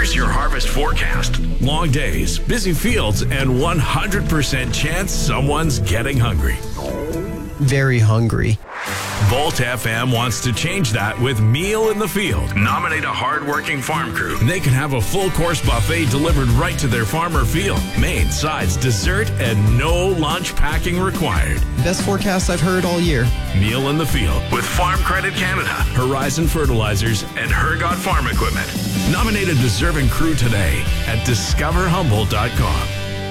Here's your harvest forecast. Long days, busy fields, and 100% chance someone's getting hungry. Very hungry. Volt FM wants to change that with Meal in the Field. Nominate a hard-working farm crew. They can have a full-course buffet delivered right to their farm or field. Main, sides, dessert, and no lunch packing required. Best forecast I've heard all year. Meal in the Field with Farm Credit Canada, Horizon Fertilizers, and Hergot Farm Equipment. Nominate a deserving crew today at discoverhumboldt.com.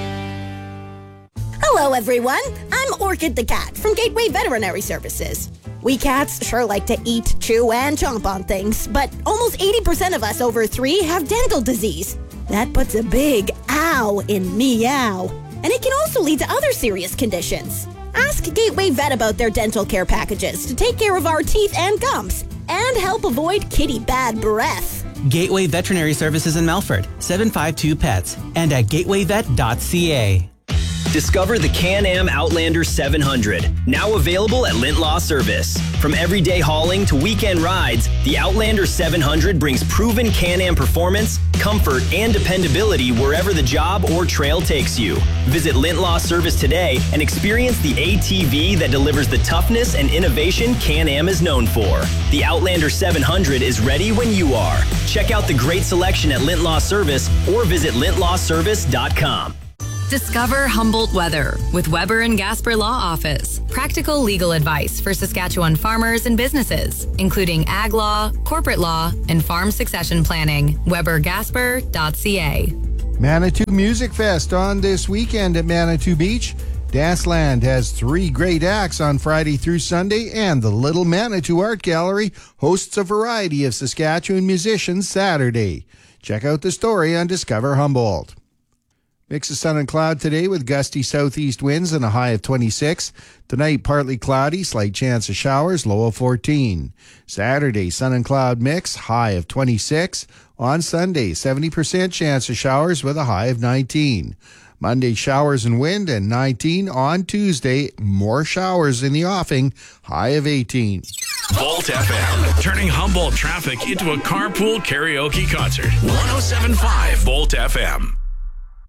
Hello, everyone. I'm Orchid the Cat from Gateway Veterinary Services. We cats sure like to eat, chew, and chomp on things, but almost 80% of us over 3 have dental disease. That puts a big ow in meow, and it can also lead to other serious conditions. Ask Gateway Vet about their dental care packages to take care of our teeth and gums and help avoid kitty bad breath. Gateway Veterinary Services in Melford, 752 Pets, and at gatewayvet.ca. Discover the Can-Am Outlander 700, now available at Lint Law Service. From everyday hauling to weekend rides, the Outlander 700 brings proven Can-Am performance, comfort, and dependability wherever the job or trail takes you. Visit Lint Law Service today and experience the ATV that delivers the toughness and innovation Can-Am is known for. The Outlander 700 is ready when you are. Check out the great selection at Lint Law Service or visit lintlawservice.com. Discover Humboldt Weather with Weber and Gasper Law Office. Practical legal advice for Saskatchewan farmers and businesses, including ag law, corporate law, and farm succession planning. WeberGasper.ca. Manitou Music Fest on this weekend at Manitou Beach. Danceland has 3 great acts on Friday through Sunday, and the Little Manitou Art Gallery hosts a variety of Saskatchewan musicians Saturday. Check out the story on Discover Humboldt. Mix of sun and cloud today with gusty southeast winds and a high of 26. Tonight, partly cloudy, slight chance of showers, low of 14. Saturday, sun and cloud mix, high of 26. On Sunday, 70% chance of showers with a high of 19. Monday, showers and wind and 19. On Tuesday, more showers in the offing, high of 18. Volt FM, turning Humboldt traffic into a carpool karaoke concert. 107.5 Volt FM.